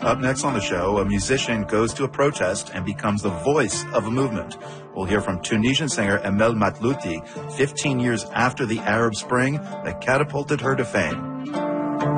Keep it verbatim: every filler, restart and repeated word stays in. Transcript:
Up next on the show, a musician goes to a protest and becomes the voice of a movement. We'll hear from Tunisian singer Emel Matlouti fifteen years after the Arab Spring that catapulted her to fame.